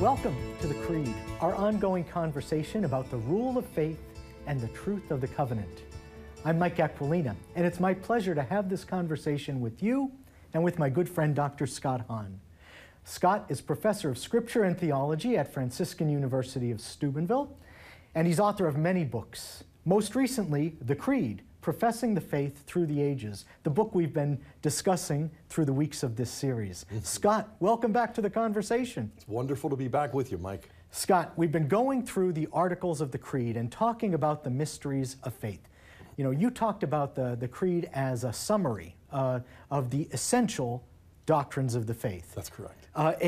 Welcome to The Creed, our ongoing conversation about the rule of faith and the truth of the covenant. I'm Mike Aquilina, and it's my pleasure to have this conversation with you and with my good friend Dr. Scott Hahn. Scott is professor of scripture and theology at Franciscan University of Steubenville, and he's author of many books. Most recently, The Creed, Professing the Faith Through the Ages, the book we've been discussing through the weeks of this series. Scott, welcome back to the conversation. It's wonderful to be back with you, Mike. Scott, we've been going through the articles of the Creed and talking about the mysteries of faith. You know, you talked about the Creed as a summary of the essential doctrines of the faith. That's correct.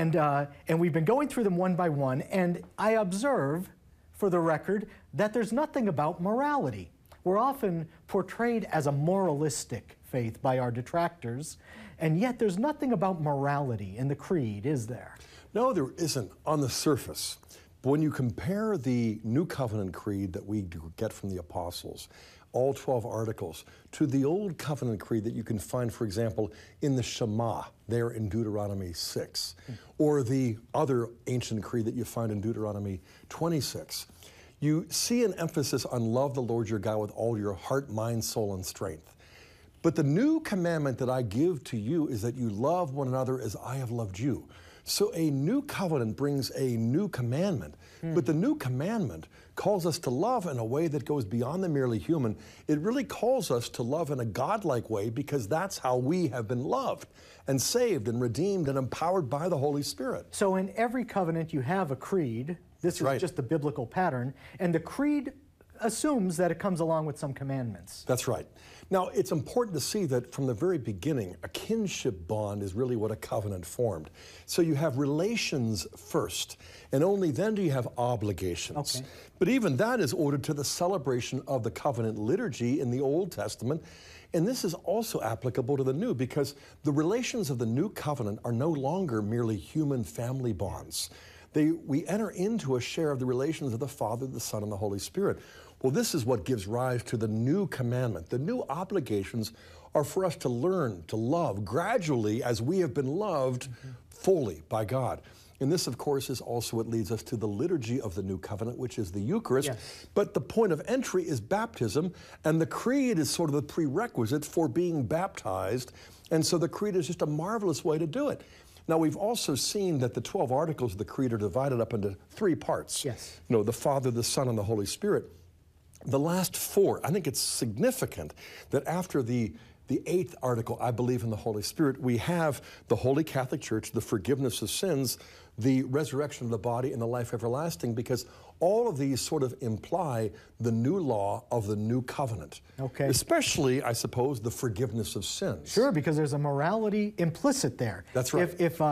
And we've been going through them one by one, and I observe, for the record, that there's nothing about morality. We're often portrayed as a moralistic faith by our detractors, and yet there's nothing about morality in the Creed, is there? No, there isn't on the surface. But when you compare the New Covenant Creed that we get from the Apostles, all 12 articles, to the Old Covenant Creed that you can find, for example, in the Shema, there in Deuteronomy 6, or the other ancient creed that you find in Deuteronomy 26, you see an emphasis on love the Lord your God with all your heart, mind, soul, and strength. But the new commandment that I give to you is that you love one another as I have loved you. So a new covenant brings a new commandment, but the new commandment calls us to love in a way that goes beyond the merely human. It really calls us to love in a godlike way, because that's how we have been loved and saved and redeemed and empowered by the Holy Spirit. So in every covenant you have a creed. This is just the biblical pattern, and the creed assumes that it comes along with some commandments. That's right. Now, it's important to see that from the very beginning, a kinship bond is really what a covenant formed. So you have relations first, and only then do you have obligations. Okay. But even that is ordered to the celebration of the covenant liturgy in the Old Testament. And this is also applicable to the New, because the relations of the New Covenant are no longer merely human family bonds. We enter into a share of the relations of the Father, the Son, and the Holy Spirit. Well, this is what gives rise to the new commandment. The new obligations are for us to learn to love gradually as we have been loved fully by God. And this, of course, is also what leads us to the liturgy of the New Covenant, which is the Eucharist. Yes. But the point of entry is baptism, and the Creed is sort of the prerequisite for being baptized. And so the Creed is just a marvelous way to do it. Now, we've also seen that the 12 articles of the Creed are divided up into 3 parts. Yes. You know, the Father, the Son, and the Holy Spirit. The last 4, I think it's significant that after the 8th article, I believe in the Holy Spirit, we have the Holy Catholic Church, the forgiveness of sins, the resurrection of the body, and the life everlasting, because all of these sort of imply the new law of the new covenant. Okay. Especially, I suppose, the forgiveness of sins. Sure, because there's a morality implicit there. That's right.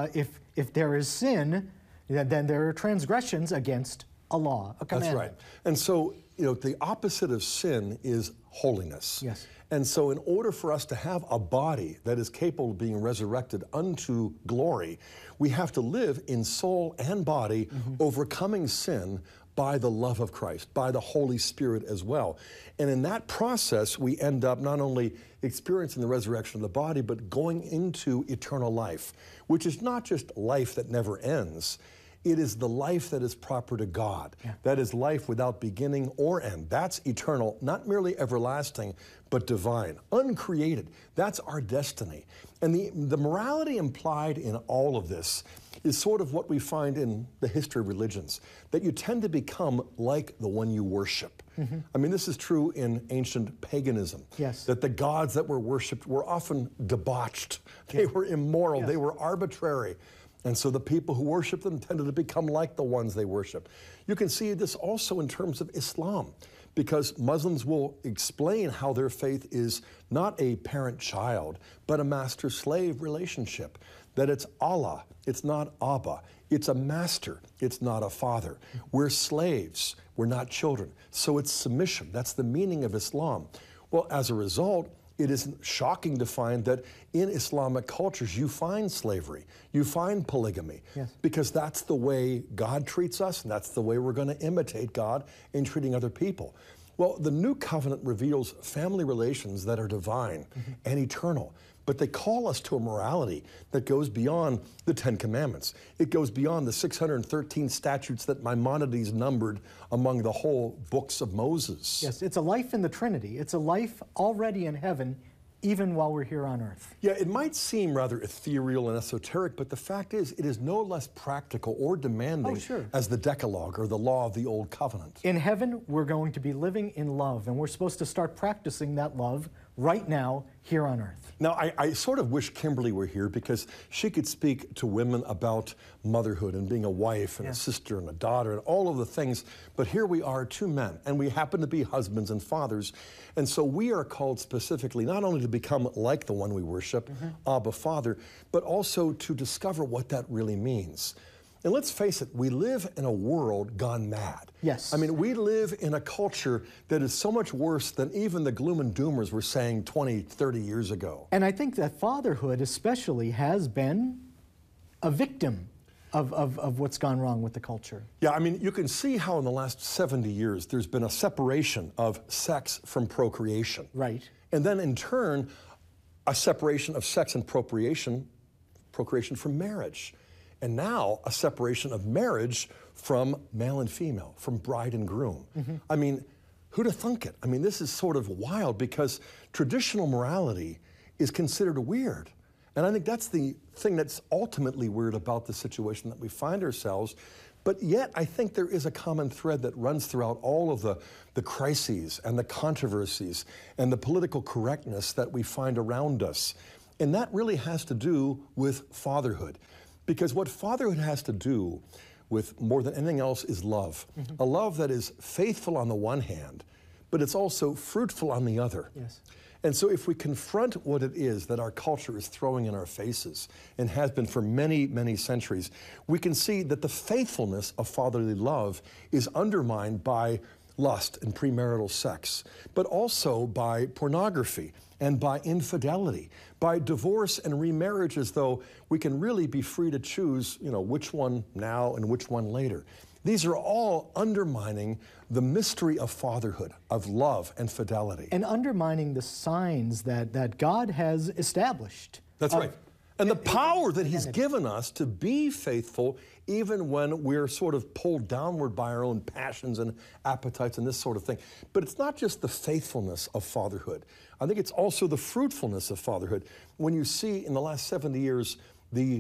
If there is sin, then there are transgressions against a law, a commandment. That's right. And so, you know, the opposite of sin is holiness. Yes. And so in order for us to have a body that is capable of being resurrected unto glory, we have to live in soul and body, overcoming sin by the love of Christ, by the Holy Spirit as well. And in that process, we end up not only experiencing the resurrection of the body, but going into eternal life, which is not just life that never ends. It is the life that is proper to God. Yeah. That is life without beginning or end. That's eternal, not merely everlasting, but divine, uncreated. That's our destiny. And the morality implied in all of this is sort of what we find in the history of religions, that you tend to become like the one you worship. I mean, this is true in ancient paganism. Yes. That the gods that were worshipped were often debauched. They were immoral. Yes. They were arbitrary. And so the people who worship them tended to become like the ones they worship. You can see this also in terms of Islam, because Muslims will explain how their faith is not a parent-child, but a master-slave relationship. That it's Allah, it's not Abba. It's a master, it's not a father. We're slaves, we're not children. So it's submission. That's the meaning of Islam. Well, as a result, it isn't shocking to find that in Islamic cultures you find slavery, you find polygamy, because that's the way God treats us, and that's the way we're going to imitate God in treating other people. Well, the New Covenant reveals family relations that are divine and eternal, but they call us to a morality that goes beyond the 10 Commandments. It goes beyond the 613 statutes that Maimonides numbered among the whole books of Moses. Yes, it's a life in the Trinity. It's a life already in heaven, even while we're here on earth. Yeah, it might seem rather ethereal and esoteric, but the fact is it is no less practical or demanding as the Decalogue or the law of the Old Covenant. In heaven, we're going to be living in love, and we're supposed to start practicing that love right now here on earth. Now, I sort of wish Kimberly were here because she could speak to women about motherhood and being a wife and a sister and a daughter and all of the things. But here we are, two men, and we happen to be husbands and fathers. And so we are called specifically not only to become like the one we worship, Abba Father, but also to discover what that really means. And let's face it, we live in a world gone mad. Yes. I mean, we live in a culture that is so much worse than even the gloom and doomers were saying 20, 30 years ago. And I think that fatherhood especially has been a victim of what's gone wrong with the culture. Yeah, I mean, you can see how in the last 70 years there's been a separation of sex from procreation. Right. And then in turn, a separation of sex and procreation from marriage. And now a separation of marriage from male and female, from bride and groom. I mean, who'd have thunk it? I mean, this is sort of wild because traditional morality is considered weird. And I think that's the thing that's ultimately weird about the situation that we find ourselves. But yet, I think there is a common thread that runs throughout all of the crises and the controversies and the political correctness that we find around us. And that really has to do with fatherhood. Because what fatherhood has to do with more than anything else is love. A love that is faithful on the one hand, but it's also fruitful on the other. Yes. And so if we confront what it is that our culture is throwing in our faces and has been for many, many centuries, we can see that the faithfulness of fatherly love is undermined by lust and premarital sex, but also by pornography and by infidelity, by divorce and remarriage, as though we can really be free to choose, which one now and which one later. These are all undermining the mystery of fatherhood, of love and fidelity. And undermining the signs that God has established. That's right. And the power that He's given us to be faithful even when we're sort of pulled downward by our own passions and appetites and this sort of thing. But it's not just the faithfulness of fatherhood. I think it's also the fruitfulness of fatherhood. When you see in the last 70 years the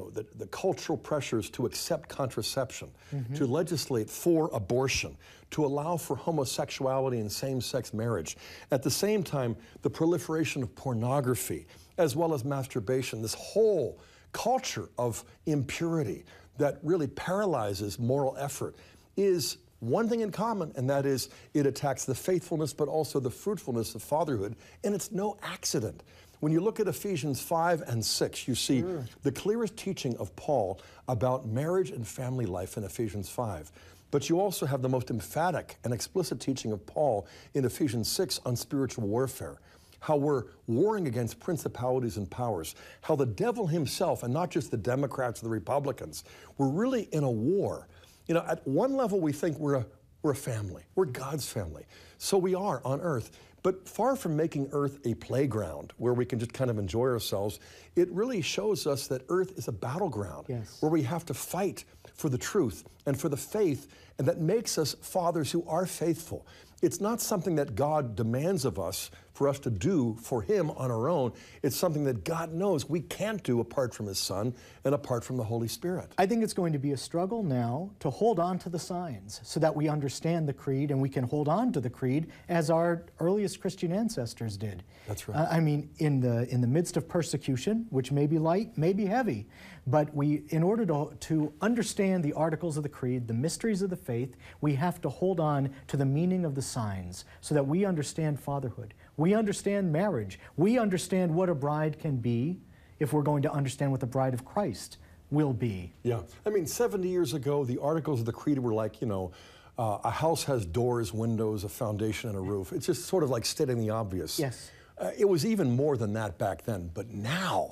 cultural pressures to accept contraception, to legislate for abortion, to allow for homosexuality and same-sex marriage. At the same time, the proliferation of pornography, as well as masturbation, this whole culture of impurity that really paralyzes moral effort is one thing in common, and that is it attacks the faithfulness but also the fruitfulness of fatherhood, and it's no accident. When you look at Ephesians 5 and 6, you see the clearest teaching of Paul about marriage and family life in Ephesians 5. But you also have the most emphatic and explicit teaching of Paul in Ephesians 6 on spiritual warfare. How we're warring against principalities and powers, how the devil himself, and not just the Democrats or the Republicans, we're really in a war. At one level we think we're a family, we're God's family. So we are on earth. But far from making earth a playground where we can just kind of enjoy ourselves, it really shows us that earth is a battleground where we have to fight for the truth and for the faith, and that makes us fathers who are faithful. It's not something that God demands of us for us to do for Him on our own. It's something that God knows we can't do apart from His Son and apart from the Holy Spirit. I think it's going to be a struggle now to hold on to the signs so that we understand the creed and we can hold on to the creed as our earliest Christian ancestors did. That's right. I mean, in the midst of persecution, which may be light, may be heavy, but in order to understand the articles of the creed, the mysteries of the faith, we have to hold on to the meaning of the signs so that we understand fatherhood. We understand marriage. We understand what a bride can be if we're going to understand what the bride of Christ will be. Yeah. I mean, 70 years ago, the articles of the creed were like, a house has doors, windows, a foundation, and a roof. It's just sort of like stating the obvious. Yes. It was even more than that back then. But now,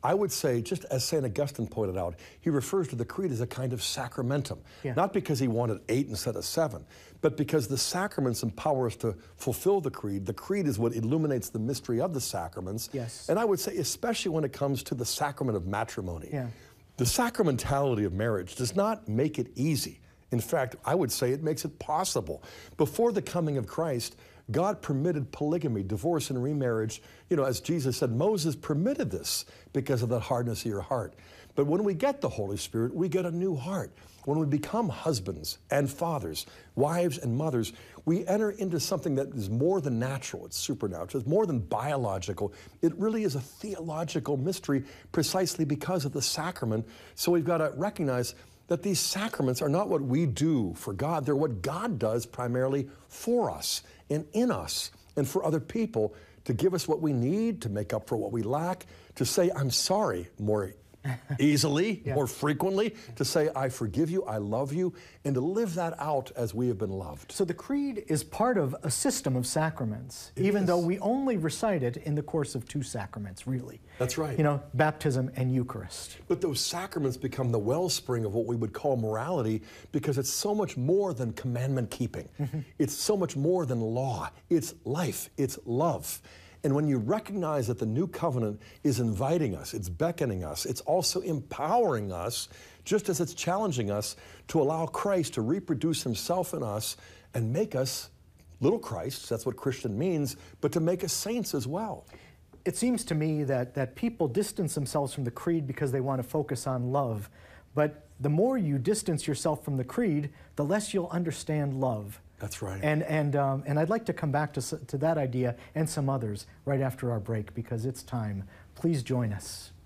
I would say, just as St. Augustine pointed out, he refers to the creed as a kind of sacramentum. Yeah. Not because he wanted 8 instead of 7, but because the sacraments empower us to fulfill the creed. The creed is what illuminates the mystery of the sacraments. Yes. And I would say, especially when it comes to the sacrament of matrimony, Yeah. the sacramentality of marriage does not make it easy. In fact, I would say it makes it possible. Before the coming of Christ, God permitted polygamy, divorce, and remarriage. You know, as Jesus said, Moses permitted this because of the hardness of your heart. But when we get the Holy Spirit, we get a new heart. When we become husbands and fathers, wives and mothers, we enter into something that is more than natural. It's supernatural. It's more than biological. It really is a theological mystery precisely because of the sacrament. So we've got to recognize that these sacraments are not what we do for God. They're what God does primarily for us and in us and for other people, to give us what we need, to make up for what we lack, to say, I'm sorry more easily, Yeah. more frequently, to say, I forgive you, I love you, and to live that out as we have been loved. So the creed is part of a system of sacraments, even though we only recite it in the course of 2 sacraments, really. That's right. You know, baptism and Eucharist. But those sacraments become the wellspring of what we would call morality, because it's so much more than commandment keeping. It's so much more than law. It's life. It's love. And when you recognize that the new covenant is inviting us, it's beckoning us, it's also empowering us, just as it's challenging us to allow Christ to reproduce himself in us and make us little Christs, that's what Christian means, but to make us saints as well. It seems to me that people distance themselves from the creed because they want to focus on love. But the more you distance yourself from the creed, the less you'll understand love. That's right. And I'd like to come back to that idea and some others right after our break, because it's time. Please join us.